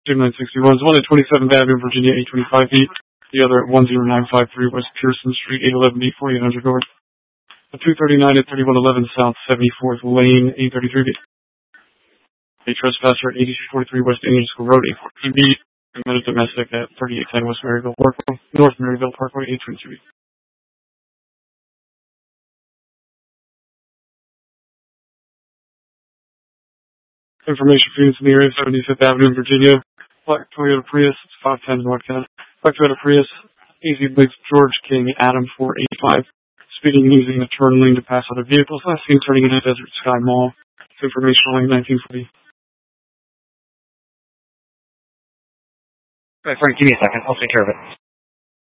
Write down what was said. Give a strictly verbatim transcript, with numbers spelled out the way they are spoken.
Jim nine sixty-one is one at twenty-seventh Avenue, Virginia, eight twenty-five feet. The other at one zero nine five three West Pearson Street, eight eleven feet, forty-eight hundred north. A two thirty-nine at thirty-one eleven South seventy-fourth Lane, eight thirty-three feet. A trespasser at eighty-two forty-three West Indian School Road, eight fourteen feet. Committed domestic at thirty-eight ten West Maryville Parkway, North Maryville Parkway, eight twenty-two feet. Information for units in the area, seventy-fifth Avenue in Virginia. Black Toyota Prius, five ten North County. Black Toyota Prius, A Z Blades George King, Adam four eighty-five. Speeding and using the turn lane to pass other vehicles. Last seen turning into Desert Sky Mall. Information only nineteen forty. Right, Frank, give me a second. I'll take care of it.